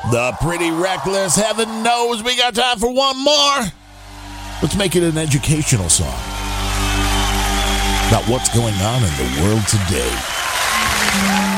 The Pretty Reckless. Heaven knows we got time for one more. Let's make it an educational song about what's going on in the world today.